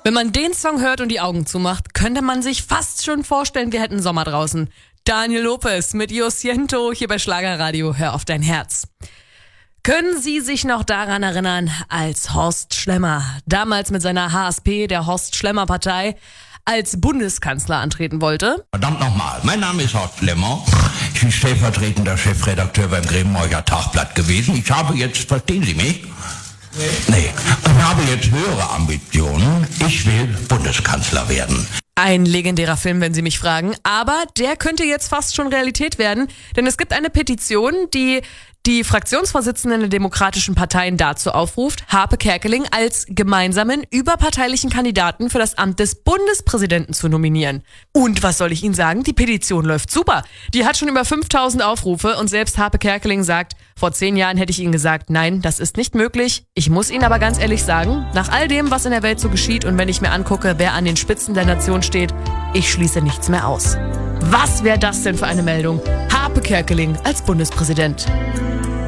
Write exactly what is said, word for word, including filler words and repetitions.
Wenn man den Song hört und die Augen zumacht, könnte man sich fast schon vorstellen, wir hätten Sommer draußen. Daniel Lopez mit Yo Siento hier bei Schlagerradio. Hör auf dein Herz. Können Sie sich noch daran erinnern, als Horst Schlemmer, damals mit seiner H S P, der Horst-Schlemmer-Partei, als Bundeskanzler antreten wollte? Verdammt nochmal, mein Name ist Horst Schlemmer. Ich bin stellvertretender Chefredakteur beim Grevenbroicher Tagblatt gewesen. Ich habe jetzt, verstehen Sie mich? Nee. Nee, ich habe jetzt höhere Ambitionen. Ich will Bundeskanzler werden. Ein legendärer Film, wenn Sie mich fragen. Aber der könnte jetzt fast schon Realität werden, denn es gibt eine Petition, die die Fraktionsvorsitzenden der demokratischen Parteien dazu aufruft, Harpe Kerkeling als gemeinsamen überparteilichen Kandidaten für das Amt des Bundespräsidenten zu nominieren. Und was soll ich Ihnen sagen? Die Petition läuft super. Die hat schon über fünftausend Aufrufe und selbst Harpe Kerkeling sagt, vor zehn Jahren hätte ich Ihnen gesagt, nein, das ist nicht möglich. Ich muss Ihnen aber ganz ehrlich sagen, nach all dem, was in der Welt so geschieht und wenn ich mir angucke, wer an den Spitzen der Nation steht, ich schließe nichts mehr aus. Was wäre das denn für eine Meldung? Harpe Kerkeling als Bundespräsident.